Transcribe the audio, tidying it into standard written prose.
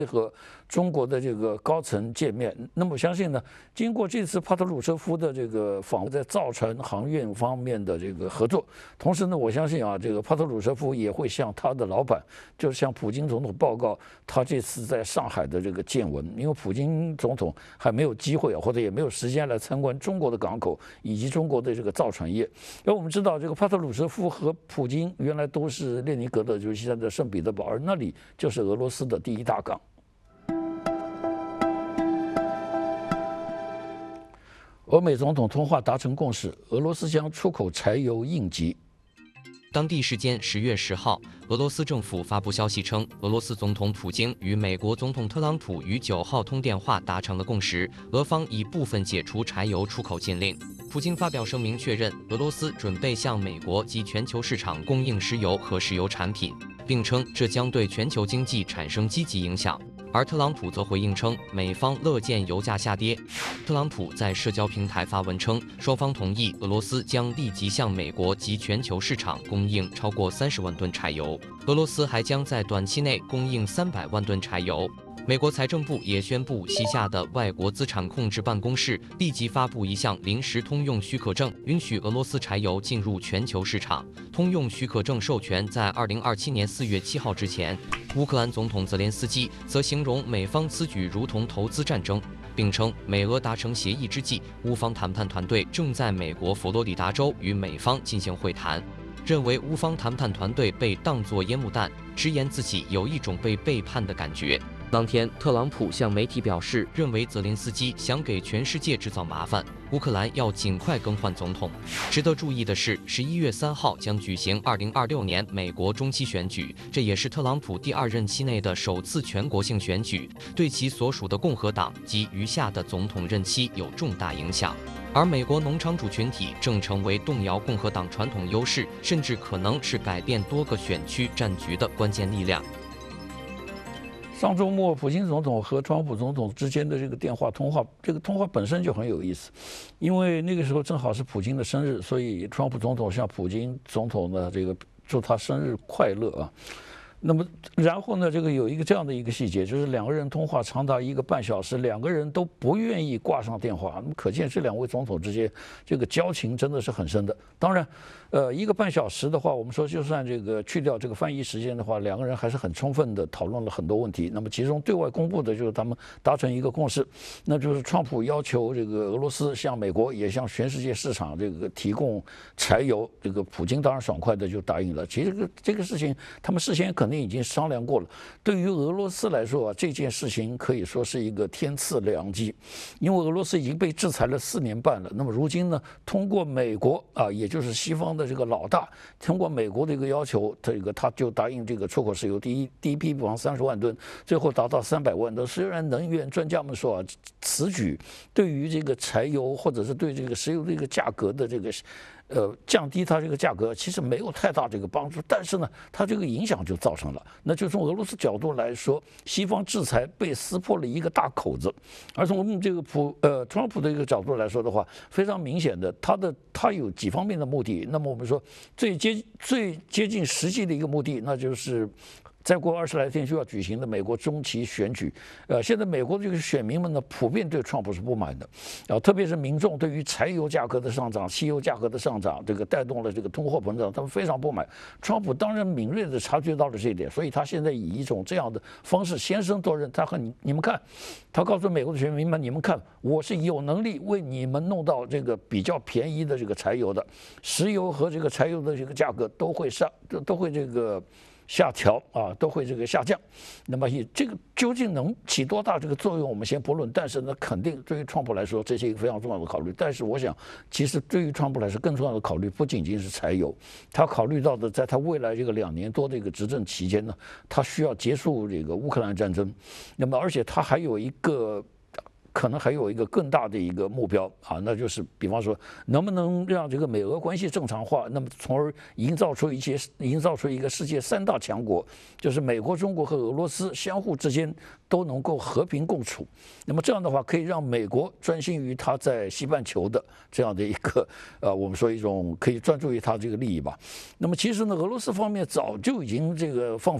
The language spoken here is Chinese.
和中国的这个高层见面。那么我相信呢，经过这次帕特鲁舍夫的这个访问，在造船航运方面的这个合作，同时呢，我相信啊，这个帕特鲁舍夫也会向他的老板，就是向普京总统报告他这次在上海的这个见闻，因为普京总统还没有机会或者也没有时间来参观中国的港口以及中国的这个造船业。因为我们知道，这个帕特鲁舍夫和普京原来都是列宁格勒，就是现在的圣彼得堡，而那里就是俄罗斯的第一大港。俄美总统通话达成共识，俄罗斯将出口柴油应急。 当地时间10月10号，俄罗斯政府发布消息称，俄罗斯总统普京与美国总统特朗普于9号通电话达成了共识，俄方已部分解除柴油出口禁令。普京发表声明确认，俄罗斯准备向美国及全球市场供应石油和石油产品，并称这将对全球经济产生积极影响。而特朗普则回应称，美方乐见油价下跌。特朗普在社交平台发文称，双方同意俄罗斯将立即向美国及全球市场供应超过30万吨柴油，俄罗斯还将在短期内供应300万吨柴油。美国财政部也宣布，旗下的外国资产控制办公室立即发布一项临时通用许可证，允许俄罗斯柴油进入全球市场。通用许可证授权在2027年4月7号之前。乌克兰总统泽连斯基则形容美方此举如同投资战争，并称美俄达成协议之际，乌方谈判团队正在美国佛罗里达州与美方进行会谈，认为乌方谈判团队被当作烟幕弹，直言自己有一种被背叛的感觉。当天，特朗普向媒体表示，认为泽连斯基想给全世界制造麻烦，乌克兰要尽快更换总统。值得注意的是，11月3号将举行2026年美国中期选举，这也是特朗普第2任期内的首次全国性选举，对其所属的共和党及余下的总统任期有重大影响。而美国农场主群体正成为动摇共和党传统优势，甚至可能是改变多个选区战局的关键力量。 上周末，普京总统和川普总统之间的这个电话通话，这个通话本身就很有意思，因为那个时候正好是普京的生日，所以川普总统向普京总统呢这个祝他生日快乐啊。那么，然后呢，这个有一个这样的一个细节，就是2个人通话长达1个半小时，2个人都不愿意挂上电话。那么可见这2位总统之间这个交情真的是很深的。当然，1个半小时的话，我们说就算这个去掉这个翻译时间的话，2个人还是很充分的讨论了很多问题。那么其中对外公布的就是他们达成一个共识，那就是川普要求这个俄罗斯向美国也向全世界市场这个提供柴油，这个普京当然爽快的就答应了。其实这个事情他们事先可能已经商量过了。对于俄罗斯来说啊，这件事情可以说是一个天赐良机，因为俄罗斯已经被制裁了4年半了。那么如今呢，通过美国啊，也就是西方的这个老大，通过美国的一个要求，他就答应这个出口石油第一批比方30万吨，最后达到300万吨。虽然能源专家们说啊，此举对于这个柴油或者是对这个石油的一个价格的这个降低它这个价格其实没有太大这个帮助，但是呢，它这个影响就造成了。那就从俄罗斯角度来说，西方制裁被撕破了一个大口子，而从我们这个川普的一个角度来说的话，非常明显的，他有几方面的目的。那么我们说最接近实际的一个目的，那就是再过20来天就要举行的美国中期选举，现在美国的这个选民们呢，普遍对川普是不满的，特别是民众对于柴油价格的上涨、汽油价格的上涨，这个带动了这个通货膨胀，他们非常不满。川普当然敏锐地察觉到了这一点，所以他现在以一种这样的方式先声夺人，他和你们看，他告诉美国的选民们，你们看，我是有能力为你们弄到这个比较便宜的这个柴油的，石油和这个柴油的这个价格都会这个下调啊，都会这个下降。那么这个究竟能起多大这个作用，我们先不论。但是呢，肯定对于川普来说，这是一个非常重要的考虑。但是我想，其实对于川普来说，更重要的考虑不仅仅是柴油，他考虑到的，在他未来这个2年多的一个执政期间呢，他需要结束这个乌克兰战争。那么，而且他还有一个。可能还有一个更大的一个目标啊，那就是比方说能不能让这个美俄关系正常化，那么从而营造出一个世界3大强国，就是美国、中国和俄罗斯相互之间都能够和平共处。那么这样的话，可以让美国专心于它在西半球的这样的一个我们说一种可以专注于它这个利益吧。那么其实呢，俄罗斯方面早就已经这个放